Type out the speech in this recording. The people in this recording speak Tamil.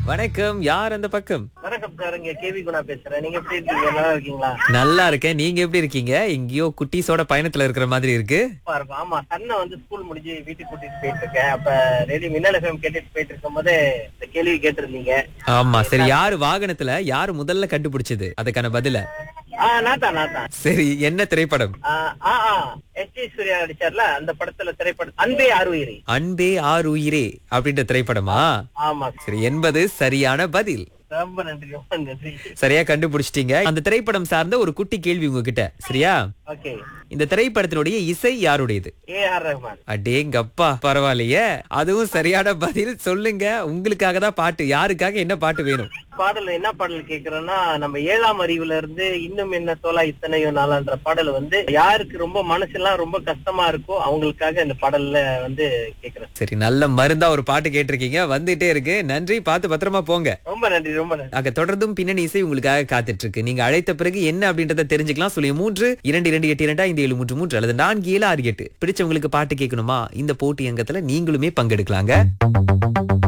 வணக்கம். யார் அந்த பக்கம்? வணக்கம் சார், இங்க கேவி குணா பேசுறேன். நீங்க எப்படி இருக்கீங்க? நல்லா இருக்கீங்களா? நல்லா இருக்கேன். நீங்க எப்படி இருக்கீங்க? எங்கேயோ குட்டீஸோட பயணத்துல இருக்கிற மாதிரி இருக்கு. சூப்பரா இருக்கும். ஆமா, சன்னை ஸ்கூல் முடிஞ்சு வீட்டுக்கு கூட்டிட்டு போயிட்டு இருக்கேன். அப்ப ரேடியோ மின்னல் எஃப்எம் கேட்டுட்டு போயிட்டு இருக்கும் போது இந்த கேள்வி கேட்டிருந்தீங்க. ஆமா, சரி. யாரு வாகனத்துல யாரு முதல்ல கண்டுபிடிச்சது அதுக்கான பதில? நான் சரி, என்ன திரைப்படம்? எஸ்.டி. சூர்யா நடிச்சார்ல, அந்த படத்துல திரைப்படம் அன்பே ஆருயிரே. அன்பே ஆருயிரே அப்படின்ற திரைப்படமா? ஆமா, சரி, என்பது சரியான பதில். ரொம்ப நன்றி, ரொம்ப நன்றி. சரியா கண்டுபிடிச்சிட்டீங்க. அந்த திரைப்படம் சார்ந்த ஒரு குட்டி கேள்வி உங்ககிட்ட, சரியா? ஓகே. இந்த திரைப்படத்தினுடைய இசை யாருடையது? ஏ.ஆர். ரஹ்மான். அடேங்கப்பா, பரவாயில்லையே. அதுவும் சரியான பதில். சொல்லுங்க, உங்களுக்காக தான் பாட்டு. யாருக்காக என்ன பாட்டு வேணும்? பாடல் என்ன பாடல் கேக்குறேன்னா, நம்ம 7ஆம் அறிவுல இருந்து இன்னும் என்ன தோலா இத்தனையோ நாளான்ற பாடல் யாருக்கு ரொம்ப மனசெல்லாம் ரொம்ப கஷ்டமா இருக்கோ அவங்களுக்காக இந்த பாடல்ல கேக்குறேன். சரி, நல்ல மருந்தா ஒரு பாட்டு கேட்டிருக்கீங்க. வந்துட்டே இருக்கு. நன்றி. பார்த்து பத்திரமா போங்க. ரொம்ப நன்றி, ரொம்ப நன்றி. அங்க தொடர்ந்தும் பின்னணி இசை உங்களுக்காக காத்துட்டு இருக்கு. நீங்க அழைத்த பிறகு என்ன அப்படின்றத தெரிஞ்சுக்கலாம். 03 அல்லது 4768. பிடிச்சவங்களுக்கு பாட்டு கேட்கணுமா? இந்த போட்டி அங்கத்துல நீங்களுமே பங்கெடுக்கலாங்க.